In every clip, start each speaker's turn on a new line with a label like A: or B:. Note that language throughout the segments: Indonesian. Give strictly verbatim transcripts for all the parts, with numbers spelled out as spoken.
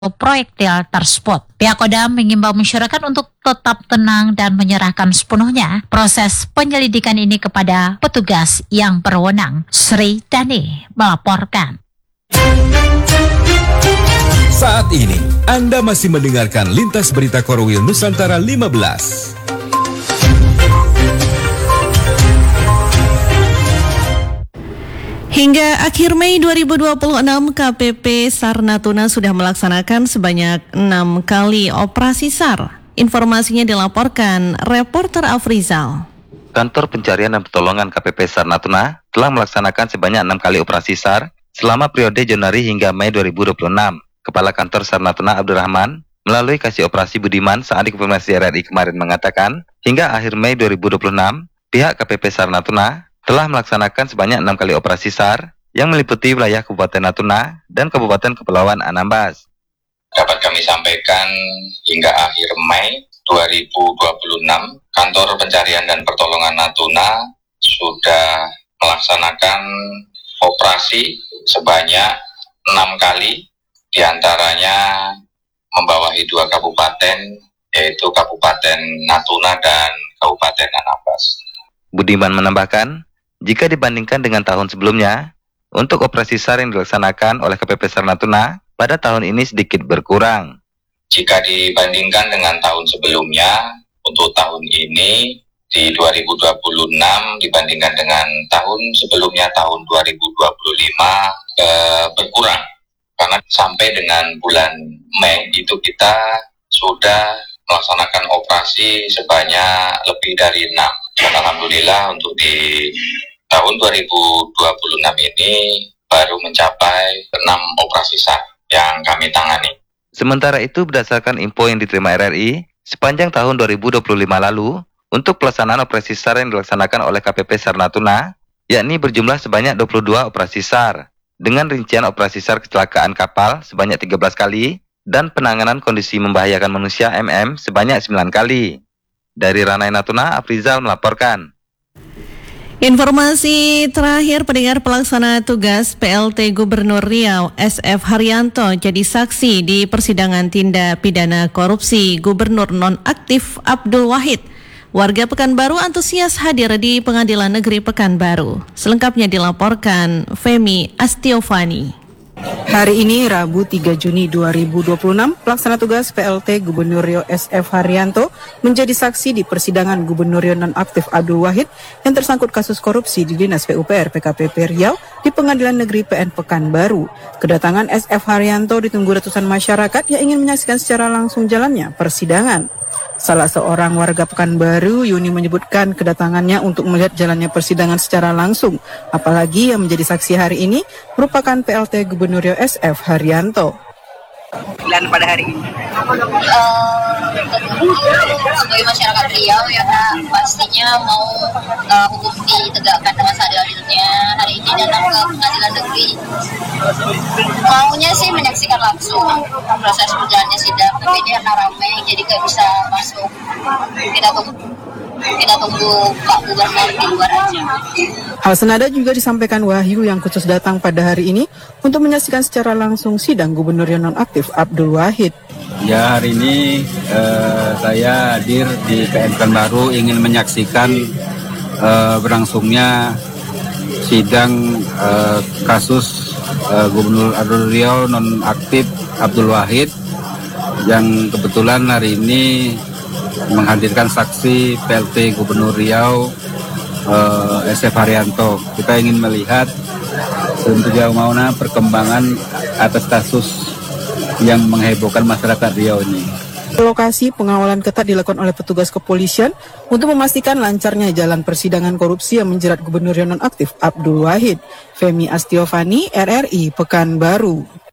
A: proyektil tersebut. Pihak Kodam mengimbau masyarakat untuk tetap tenang dan menyerahkan sepenuhnya proses penyelidikan ini kepada petugas yang berwenang. Sri Dani melaporkan.
B: Saat ini, Anda masih mendengarkan Lintas Berita Korwil Nusantara lima belas.
C: Hingga akhir Mei dua ribu dua puluh enam, K P P SAR Natuna sudah melaksanakan sebanyak enam kali operasi SAR. Informasinya dilaporkan reporter Afrizal.
D: Kantor Pencarian dan Pertolongan K P P SAR Natuna telah melaksanakan sebanyak enam kali operasi SAR selama periode Januari hingga Mei dua ribu dua puluh enam. Kepala Kantor SAR Natuna Abdurrahman melalui Kasih Operasi Budiman saat dikonfirmasi R R I kemarin mengatakan, hingga akhir Mei dua ribu dua puluh enam, pihak K P P SAR Natuna telah melaksanakan sebanyak enam kali operasi SAR yang meliputi wilayah Kabupaten Natuna dan Kabupaten Kepulauan Anambas.
E: Dapat kami sampaikan hingga akhir Mei dua ribu dua puluh enam, Kantor Pencarian dan Pertolongan Natuna sudah melaksanakan operasi sebanyak enam kali, diantaranya membawahi dua kabupaten, yaitu Kabupaten Natuna dan Kabupaten Anambas.
D: Budiman menambahkan, jika dibandingkan dengan tahun sebelumnya, untuk operasi SAR yang dilaksanakan oleh K P P SAR Natuna pada tahun ini sedikit berkurang.
E: Jika dibandingkan dengan tahun sebelumnya, untuk tahun ini di dua ribu dua puluh enam dibandingkan dengan tahun sebelumnya tahun dua ribu dua puluh lima eh, berkurang. Karena sampai dengan bulan Mei itu kita sudah melaksanakan operasi sebanyak lebih dari enam. Dan alhamdulillah untuk di tahun dua ribu dua puluh enam ini baru mencapai enam operasi SAR yang kami tangani.
D: Sementara itu berdasarkan info yang diterima R R I, sepanjang tahun dua ribu dua puluh lima lalu, untuk pelaksanaan operasi SAR yang dilaksanakan oleh K P P SAR Natuna, yakni berjumlah sebanyak dua puluh dua operasi SAR, dengan rincian operasi SAR kecelakaan kapal sebanyak tiga belas kali, dan penanganan kondisi membahayakan manusia M M sebanyak sembilan kali. Dari Ranai Natuna, Afrizal melaporkan.
C: Informasi terakhir, pendengar, pelaksana tugas P L T Gubernur Riau S F Haryanto jadi saksi di persidangan tindak pidana korupsi Gubernur nonaktif Abdul Wahid. Warga Pekanbaru antusias hadir di Pengadilan Negeri Pekanbaru. Selengkapnya dilaporkan Femi Astiovani.
F: Hari ini Rabu tiga Juni dua ribu dua puluh enam, pelaksana tugas P L T Gubernur Riau S F Haryanto menjadi saksi di persidangan Gubernur Riau nonaktif Abdul Wahid yang tersangkut kasus korupsi di Dinas P U P R P K P P Riau di Pengadilan Negeri P N Pekanbaru. Kedatangan S F Haryanto ditunggu ratusan masyarakat yang ingin menyaksikan secara langsung jalannya persidangan. Salah seorang warga Pekanbaru, Yuni, menyebutkan kedatangannya untuk melihat jalannya persidangan secara langsung. Apalagi yang menjadi saksi hari ini merupakan P L T Gubernur Riau S F Haryanto.
G: Dan pada hari ini
H: uh, sebagai masyarakat Riau ya Kak, pastinya mau uh, hukum ditegakkan dengan seadil-adilnya. Hari ini datang ke pengadilan negeri, maunya sih menyaksikan langsung proses berjalannya sidang, tapi ini karena ramai jadi gak bisa masuk. Kita tunggu kita tunggu Pak Gubernur di luar aja.
F: Hal senada juga disampaikan Wahyu yang khusus datang pada hari ini untuk menyaksikan secara langsung sidang Gubernur yang nonaktif Abdul Wahid.
I: Ya, hari ini eh, saya hadir di P N Pekanbaru ingin menyaksikan eh, berlangsungnya sidang eh, kasus eh, Gubernur Abdul Riau nonaktif Abdul Wahid yang kebetulan hari ini menghadirkan saksi P L T Gubernur Riau uh, S F Haryanto. Kita ingin melihat sejauh mana perkembangan atas kasus yang menghebohkan masyarakat Riau ini.
F: Lokasi pengawalan ketat dilakukan oleh petugas kepolisian untuk memastikan lancarnya jalan persidangan korupsi yang menjerat Gubernur yang nonaktif Abdul Wahid. Femi Astiovani, R R I Pekanbaru.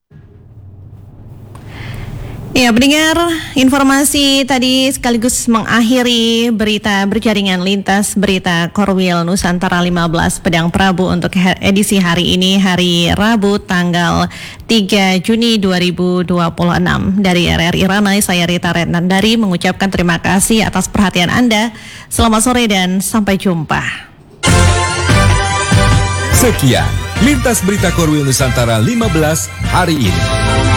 C: Ya, pendengar, informasi tadi sekaligus mengakhiri berita berjaringan lintas berita Korwil Nusantara lima belas Pedang Prabu untuk edisi hari ini, hari Rabu tanggal tiga Juni dua ribu dua puluh enam. Dari R R I Ranai, saya Rita Retnandari mengucapkan terima kasih atas perhatian Anda. Selamat sore dan sampai jumpa.
B: Sekian Lintas Berita Korwil Nusantara lima belas hari ini.